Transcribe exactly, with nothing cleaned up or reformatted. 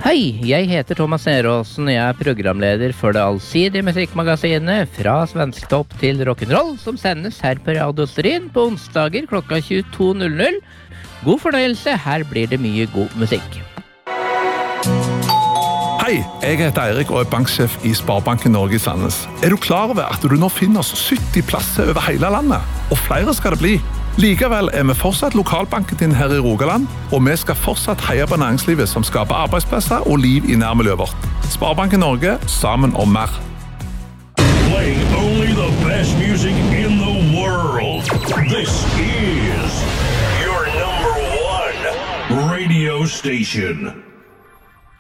Hei, jeg heter Thomas Neråsen, jeg er programleder for det allsidige musikkmagasinet Fra Svensktopp til Rock'n'Roll, som sendes her på Radio Stryn på onsdager klokka tjueto null null. God fornøyelse, her blir det mye god musikk. Hei, jeg heter Eirik og er banksjef i Sparebanken Norge i Sandnes. Er du klar over at du nå finner oss sytti plasser over hele landet? Og flere skal det bli. Likevel er vi fortsatt lokalbanken din her i Rogaland, og vi skal fortsatt heie på næringslivet som skaper arbeidsplasser og liv i nærmiljøet vårt. Sparebanken Norge, sammen om mer. Playing only the best music in the world. This is your number one radio station.